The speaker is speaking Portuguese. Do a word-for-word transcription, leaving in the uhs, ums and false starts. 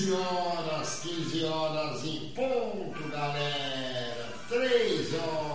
quinze horas, quinze horas em ponto, galera. três horas.